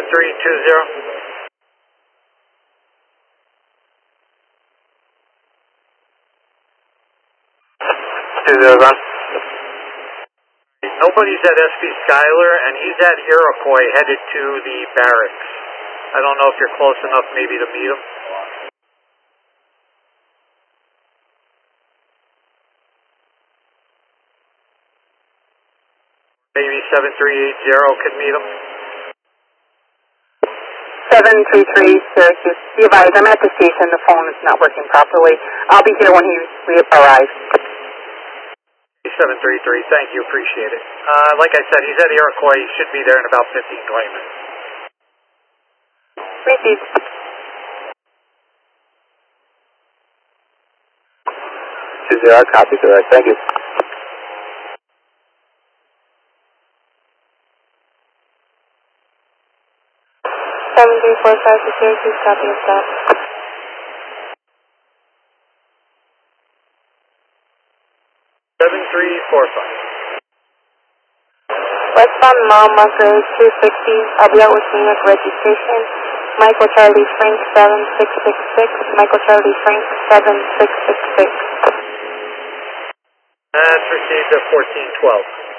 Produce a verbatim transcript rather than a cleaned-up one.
three two zero. Two zero gone. Nobody's at S P Schuyler, and he's at Iroquois, headed to the barracks. I don't know if you're close enough maybe to meet him. Maybe seven three eight zero could meet him. seven three three, Syracuse. Be advised, I'm at the station. The phone is not working properly. I'll be here when he re- arrives. seven three three, thank you, appreciate it. Uh, like I said, he's at Iroquois. He should be there in about fifteen, twenty minutes. Received. Two zero, copy, sir. Thank you. seven three four five to Syracuse, copy of stop. seven three four five. Westbound mile marker two sixty. I'll be out with New York registration. Michael Charlie Frank seven six six six. Michael Charlie Frank seven six six six. That's received at fourteen twelve.